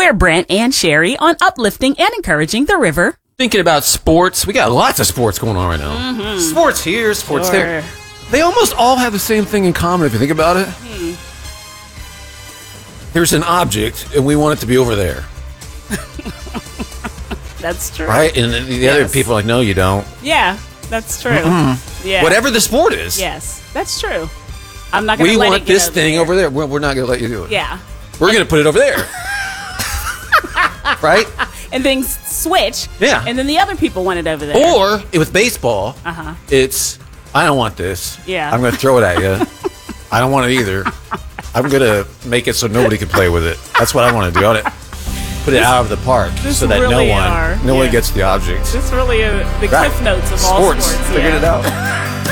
Share Brent and Sherry on uplifting and encouraging the river. Thinking about sports. We got lots of sports going on right now. Mm-hmm. Sports here, sports there. They almost all have the same thing in common if you think about it. There's an object, and we want it to be over there. That's true. Right? And the other people are like, no, you don't. Yeah, that's true. Yeah. Whatever the sport is. Yes, that's true. I'm not going to We let want it get this thing over there. We're not going to let you do it. Yeah. We're going to put it over there. Right? And things switch. Yeah. And then the other people want it over there. Or, with baseball, it's, I don't want this. Yeah. I'm going to throw it at you. I don't want it either. I'm going to make it so nobody can play with it. That's what I want to do. I want to put it out of the park so that really no one gets the object. This really is the cliff notes of all sports. Figured it out.